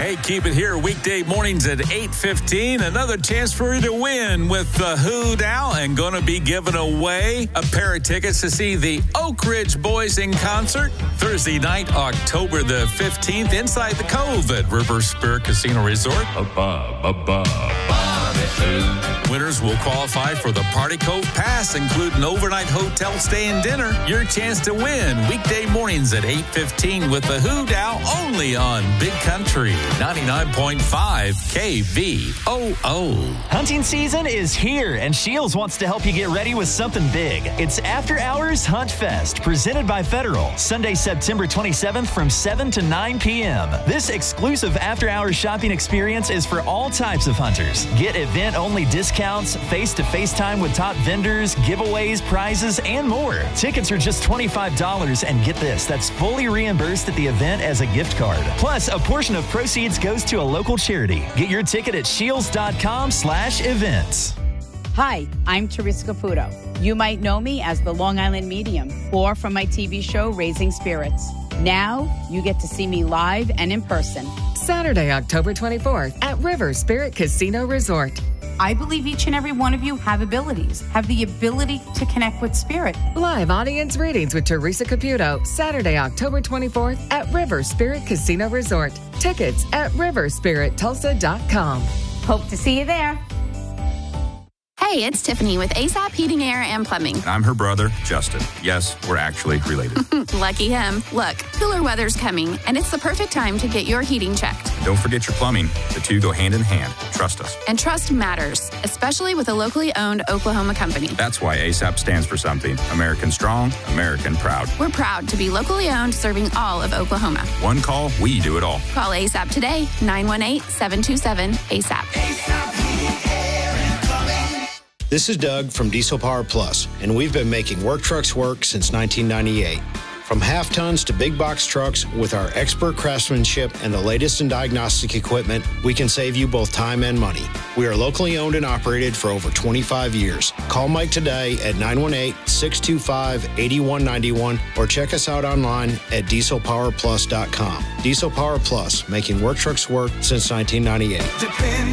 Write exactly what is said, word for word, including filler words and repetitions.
Hey, keep it here weekday mornings at eight fifteen. Another chance for you to win with the Who Now, and going to be giving away a pair of tickets to see the Oak Ridge Boys in concert Thursday night, October the fifteenth, inside the Cove at River Spirit Casino Resort. Above, above. Winners will qualify for the Party Cove Pass, including overnight hotel stay and dinner. Your chance to win weekday mornings at eight fifteen with the Who Now, only on Big Country ninety-nine point five K V O O. Hunting season is here, and Shields wants to help you get ready with something big. It's After Hours Hunt Fest, presented by Federal, Sunday, September twenty-seventh from seven to nine p.m. This exclusive after-hours shopping experience is for all types of hunters. Get event-only discounts, face-to-face time with top vendors, giveaways, prizes, and more. Tickets are just twenty-five dollars, and get this, that's fully reimbursed at the event as a gift card. Plus, a portion of proceeds goes to a local charity. Get your ticket at shields.com slash events. Hi, I'm Teresa Caputo. You might know me as the Long Island Medium or from my T V show, Raising Spirits. Now, you get to see me live and in person. Saturday, October twenty-fourth at River Spirit Casino Resort. I believe each and every one of you have abilities, have the ability to connect with spirit. Live audience readings with Teresa Caputo, Saturday, October twenty-fourth at River Spirit Casino Resort. Tickets at river spirit tulsa dot com. Hope to see you there. Hey, it's Tiffany with ASAP Heating, Air, and Plumbing. I'm her brother, Justin. Yes, we're actually related. Lucky him. Look, cooler weather's coming, and it's the perfect time to get your heating checked. Don't forget your plumbing. The two go hand in hand. Trust us. And trust matters, especially with a locally owned Oklahoma company. That's why ASAP stands for something. American strong, American proud. We're proud to be locally owned, serving all of Oklahoma. One call, we do it all. Call ASAP today, nine one eight, seven two seven, ASAP. This is Doug from Diesel Power Plus, and we've been making work trucks work since nineteen ninety-eight. From half tons to big box trucks, with our expert craftsmanship and the latest in diagnostic equipment, we can save you both time and money. We are locally owned and operated for over twenty-five years. Call Mike today at nine one eight, six two five, eight one nine one or check us out online at diesel power plus dot com. Diesel Power Plus, making work trucks work since nineteen ninety-eight.